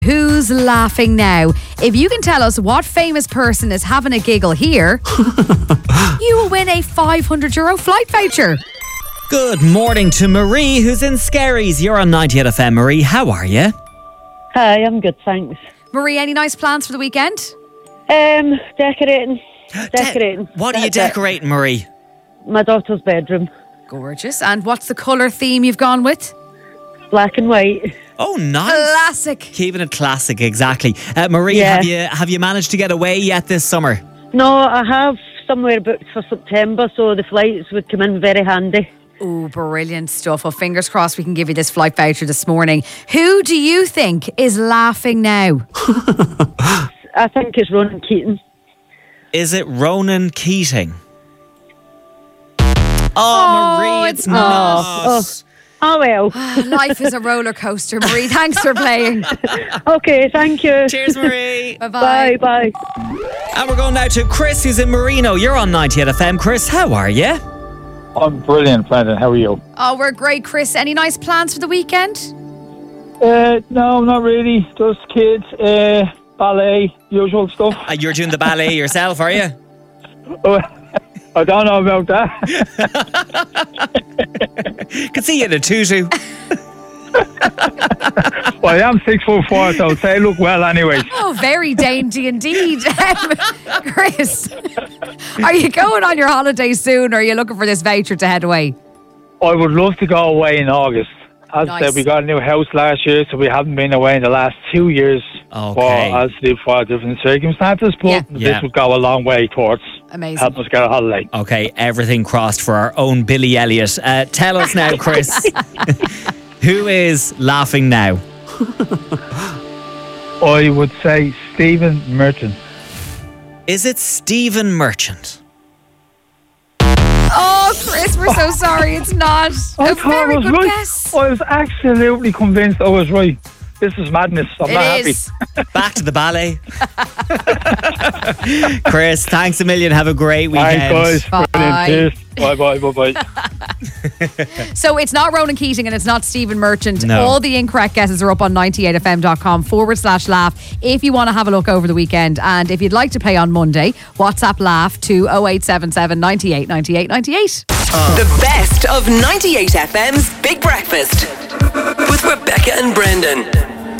Who's laughing now? If you can tell us what famous person is having a giggle here, you will win a €500 flight voucher. Good morning to Marie, who's in Skerries. You're on 98 FM. Marie, how are you? Hi, I'm good, thanks. Marie, any nice plans for the weekend? Decorating. What are you decorating, Marie? My daughter's bedroom. Gorgeous. And what's the colour theme you've gone with? Black and white. Oh, nice. Classic. Keeping it classic, exactly. Marie, Yeah. have you managed to get away yet this summer? No, I have somewhere booked for September, so the flights would come in very handy. Oh, brilliant stuff. Well, fingers crossed we can give you this flight voucher this morning. Who do you think is laughing now? I think it's Ronan Keating. Is it Ronan Keating? Oh, Marie, it's not. Oh well. Life is a roller coaster, Marie. Thanks for playing. Okay, thank you. Cheers, Marie. Bye-bye. Bye. And we're going now to Chris, who's in Marino. You're on 98 FM. Chris, how are you? I'm brilliant, Brendan. How are you? Oh, we're great, Chris. Any nice plans for the weekend? No, not really. Just kids, ballet, usual stuff. You're doing the ballet yourself, are you? I don't know about that. Could see you in a tutu. Well, I am 6'4", so I'd say I look well anyway. Oh, very dainty indeed. Chris, are you going on your holiday soon, or are you looking for this voucher to head away? I would love to go away in August. As I Nice. said, we got a new house last year, so we haven't been away in the last 2 years. Okay. For different circumstances, but Yeah. this would go a long way towards Amazing. helping us get a holiday. Okay, everything crossed for our own Billy Elliot. Tell us now, Chris, who is laughing now? I would say Stephen Merchant. Is it Stephen Merchant? Oh, Chris, we're so sorry. It's not. I A thought I very was good right. guess. I was absolutely convinced I was right. This is madness. I'm not It happy. is. Back to the ballet. Chris, thanks a million. Have a great weekend. Thanks, guys. Bye. Brilliant. Cheers. Bye. So it's not Ronan Keating and it's not Stephen Merchant. No. All the incorrect guesses are up on 98fm.com/laugh if you want to have a look over the weekend. And if you'd like to play on Monday, WhatsApp laugh to 0877 98 98 98. The best of 98 FM's Big Breakfast with Rebecca and Brendan.